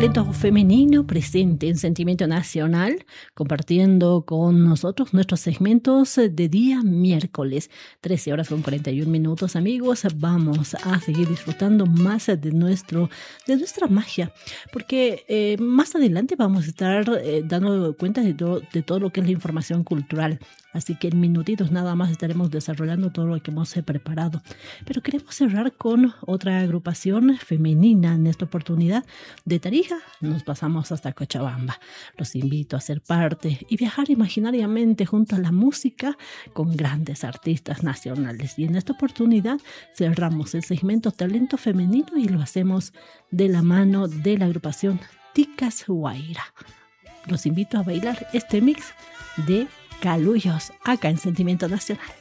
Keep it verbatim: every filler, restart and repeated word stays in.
talento femenino presente en Sentimiento Nacional, compartiendo con nosotros nuestros segmentos de día miércoles, trece horas con cuarenta y un minutos. Amigos, vamos a seguir disfrutando más de, nuestro, de nuestra magia, porque eh, más adelante vamos a estar eh, dando cuenta de, to- de todo lo que es la información cultural. Así que en minutitos nada más estaremos desarrollando todo lo que hemos eh, preparado. Pero queremos cerrar con otra agrupación femenina en esta oportunidad. De Tarija nos pasamos hasta Cochabamba. Los invito a ser parte y viajar imaginariamente junto a la música con grandes artistas nacionales. Y en esta oportunidad cerramos el segmento Talento Femenino y lo hacemos de la mano de la agrupación Ticas Huayra. Los invito a bailar este mix de Caluyos acá en Sentimiento Nacional.